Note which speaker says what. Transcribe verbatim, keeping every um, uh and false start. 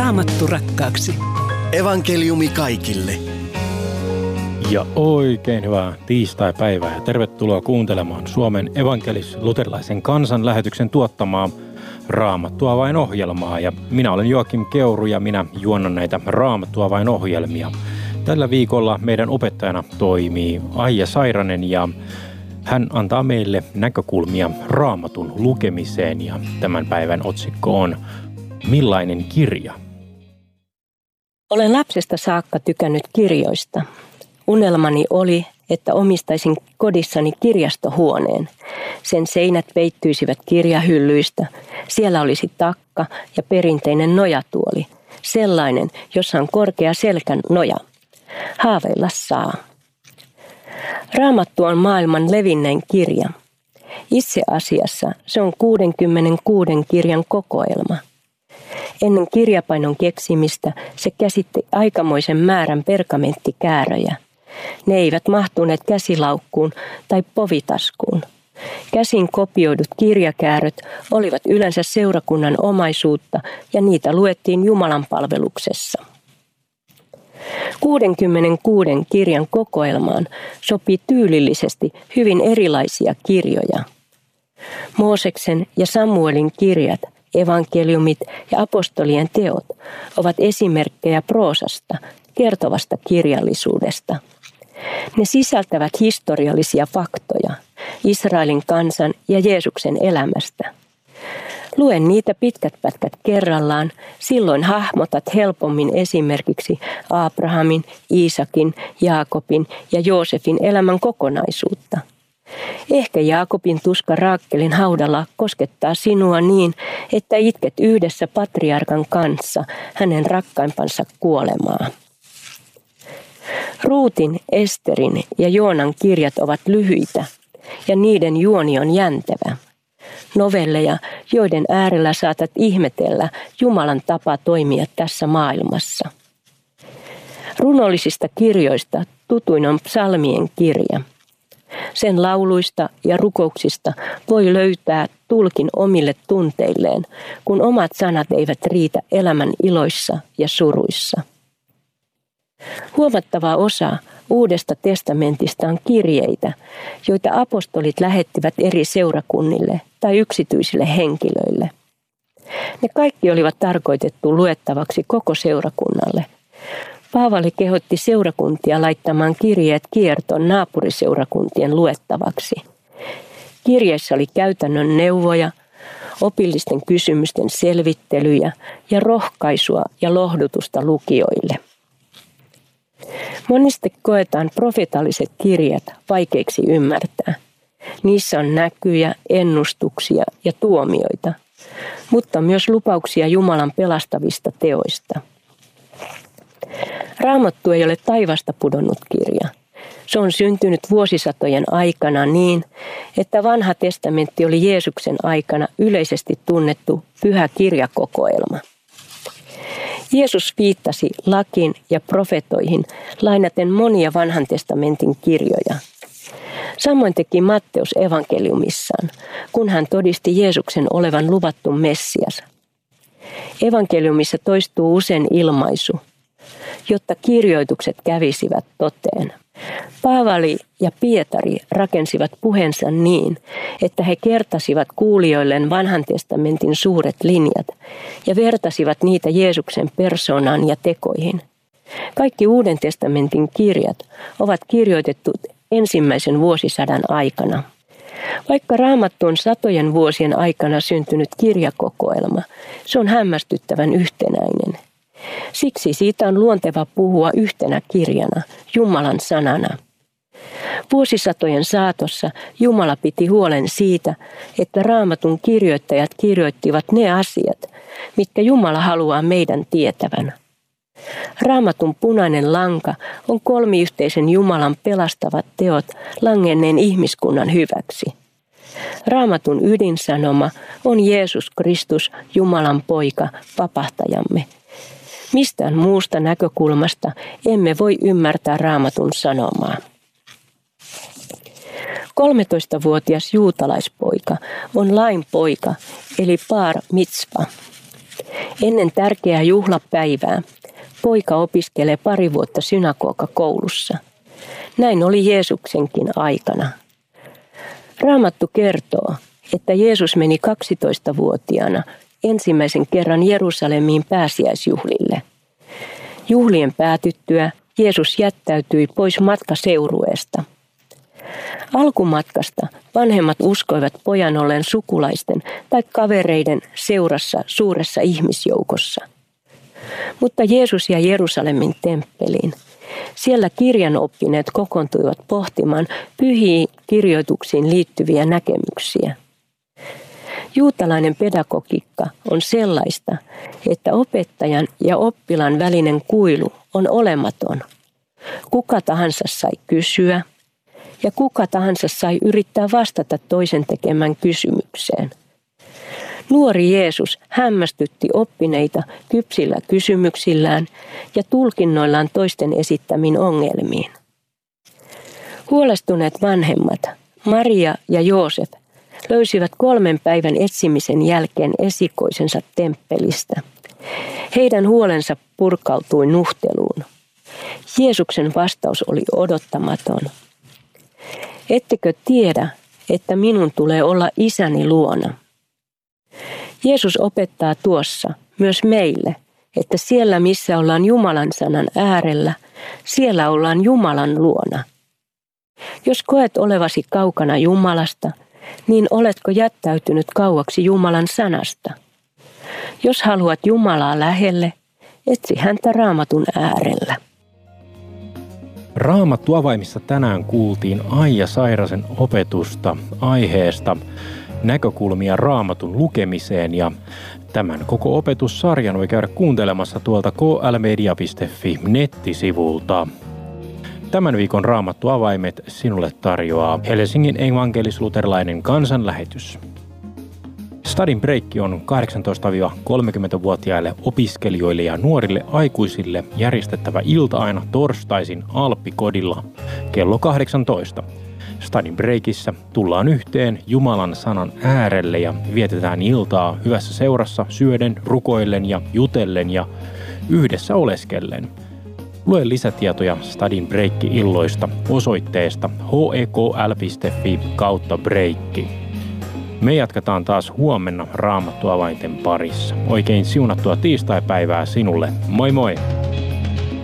Speaker 1: Raamattu rakkaaksi.
Speaker 2: Evankeliumi kaikille.
Speaker 3: Ja oikein hyvää tiistai-päivää ja tervetuloa kuuntelemaan Suomen evankelis-luterilaisen kansanlähetyksen tuottamaa Raamattua vain -ohjelmaa. Ja minä olen Joakim Keuru ja minä juonnan näitä Raamattua vain -ohjelmia. Tällä viikolla meidän opettajana toimii Aija Sairanen ja hän antaa meille näkökulmia Raamatun lukemiseen ja tämän päivän otsikko on Millainen kirja?
Speaker 4: Olen lapsesta saakka tykännyt kirjoista. Unelmani oli, että omistaisin kodissani kirjastohuoneen. Sen seinät peittyisivät kirjahyllyistä. Siellä olisi takka ja perinteinen nojatuoli. Sellainen, jossa on korkea selkän noja. Haaveilla saa. Raamattu on maailman levinnein kirja. Itse asiassa se on kuudenkymmenenkuuden kirjan kokoelma. Ennen kirjapainon keksimistä se käsitti aikamoisen määrän pergamenttikääröjä. Ne eivät mahtuneet käsilaukkuun tai povitaskuun. Käsin kopioidut kirjakääröt olivat yleensä seurakunnan omaisuutta ja niitä luettiin Jumalan palveluksessa. kuudenkymmenenkuuden kirjan kokoelmaan sopii tyylillisesti hyvin erilaisia kirjoja. Mooseksen ja Samuelin kirjat, evankeliumit ja apostolien teot ovat esimerkkejä proosasta, kertovasta kirjallisuudesta. Ne sisältävät historiallisia faktoja Israelin kansan ja Jeesuksen elämästä. Luen niitä pitkät pätkät kerrallaan, silloin hahmotat helpommin esimerkiksi Abrahamin, Iisakin, Jaakobin ja Joosefin elämän kokonaisuutta. Ehkä Jaakobin tuska Raakelin haudalla koskettaa sinua niin, että itket yhdessä patriarkan kanssa hänen rakkaimpansa kuolemaa. Ruutin, Esterin ja Joonan kirjat ovat lyhyitä ja niiden juoni on jäntevä. Novelleja, joiden äärellä saatat ihmetellä Jumalan tapa toimia tässä maailmassa. Runollisista kirjoista tutuin on psalmien kirja. Sen lauluista ja rukouksista voi löytää tulkin omille tunteilleen, kun omat sanat eivät riitä elämän iloissa ja suruissa. Huomattava osa Uudesta testamentista on kirjeitä, joita apostolit lähettivät eri seurakunnille tai yksityisille henkilöille. Ne kaikki olivat tarkoitettu luettavaksi koko seurakunnalle. Paavali kehotti seurakuntia laittamaan kirjeet kiertoon naapuriseurakuntien luettavaksi. Kirjeissä oli käytännön neuvoja, opillisten kysymysten selvittelyjä ja rohkaisua ja lohdutusta lukijoille. Monesti koetaan profeetalliset kirjat vaikeiksi ymmärtää. Niissä on näkyjä, ennustuksia ja tuomioita, mutta myös lupauksia Jumalan pelastavista teoista. Raamattu ei ole taivasta pudonnut kirja. Se on syntynyt vuosisatojen aikana niin, että vanha testamentti oli Jeesuksen aikana yleisesti tunnettu pyhä kirjakokoelma. Jeesus viittasi lakiin ja profetoihin lainaten monia vanhan testamentin kirjoja. Samoin teki Matteus evankeliumissaan, kun hän todisti Jeesuksen olevan luvattu Messias. Evankeliumissa toistuu usein ilmaisu, jotta kirjoitukset kävisivät toteen. Paavali ja Pietari rakensivat puheensa niin, että he kertasivat kuulijoilleen vanhan testamentin suuret linjat ja vertasivat niitä Jeesuksen persoonaan ja tekoihin. Kaikki Uuden testamentin kirjat ovat kirjoitettu ensimmäisen vuosisadan aikana. Vaikka Raamattu on satojen vuosien aikana syntynyt kirjakokoelma, se on hämmästyttävän yhtenäinen. Siksi siitä on luonteva puhua yhtenä kirjana, Jumalan sanana. Vuosisatojen saatossa Jumala piti huolen siitä, että Raamatun kirjoittajat kirjoittivat ne asiat, mitkä Jumala haluaa meidän tietävän. Raamatun punainen lanka on kolmiyhteisen Jumalan pelastavat teot langenneen ihmiskunnan hyväksi. Raamatun ydinsanoma on Jeesus Kristus, Jumalan poika, vapahtajamme. Mistään muusta näkökulmasta emme voi ymmärtää Raamatun sanomaa. kolmetoistavuotias juutalaispoika on lain poika, eli bar mitzva. Ennen tärkeää juhlapäivää poika opiskelee pari vuotta synagogakoulussa. Näin oli Jeesuksenkin aikana. Raamattu kertoo, että Jeesus meni kaksitoistavuotiaana ensimmäisen kerran Jerusalemiin pääsiäisjuhlille. Juhlien päätyttyä Jeesus jättäytyi pois matkaseurueesta. Alkumatkasta vanhemmat uskoivat pojan olleen sukulaisten tai kavereiden seurassa suuressa ihmisjoukossa. Mutta Jeesus jäi Jerusalemin temppeliin. Siellä kirjanoppineet kokoontuivat pohtimaan pyhiin kirjoituksiin liittyviä näkemyksiä. Juutalainen pedagogiikka on sellaista, että opettajan ja oppilaan välinen kuilu on olematon. Kuka tahansa sai kysyä ja kuka tahansa sai yrittää vastata toisen tekemään kysymykseen. Nuori Jeesus hämmästytti oppineita kypsillä kysymyksillään ja tulkinnoillaan toisten esittämiin ongelmiin. Huolestuneet vanhemmat, Maria ja Joosef, löysivät kolmen päivän etsimisen jälkeen esikoisensa temppelistä. Heidän huolensa purkautui nuhteluun. Jeesuksen vastaus oli odottamaton. Ettekö tiedä, että minun tulee olla isäni luona? Jeesus opettaa tuossa myös meille, että siellä missä ollaan Jumalan sanan äärellä, siellä ollaan Jumalan luona. Jos koet olevasi kaukana Jumalasta, niin oletko jättäytynyt kauaksi Jumalan sanasta? Jos haluat Jumalaa lähelle, etsi häntä Raamatun äärellä.
Speaker 3: Raamattu avaimissa tänään kuultiin Aija Sairasen opetusta aiheesta näkökulmia Raamatun lukemiseen, ja tämän koko opetussarjan voi käydä kuuntelemassa tuolta k l media piste f i nettisivulta. Tämän viikon Raamattu avaimet sinulle tarjoaa Helsingin evankelis-luterilainen kansanlähetys. Study Break on kahdeksantoista–kolmekymmentävuotiaille opiskelijoille ja nuorille aikuisille järjestettävä ilta-aina torstaisin Alppikodilla kello kahdeksantoista. Study Breakissä tullaan yhteen Jumalan sanan äärelle ja vietetään iltaa hyvässä seurassa syöden, rukoillen ja jutellen ja yhdessä oleskellen. Lue lisätietoja Study Break-illoista osoitteesta h e k l piste f i kautta breikki. Me jatketaan taas huomenna Raamattu avainten parissa. Oikein siunattua tiistaipäivää sinulle. Moi moi!